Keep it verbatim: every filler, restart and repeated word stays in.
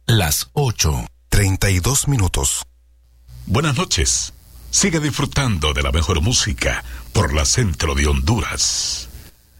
las ocho, treinta y dos minutos. Buenas noches. Siga disfrutando de la mejor música por la Centro de Honduras.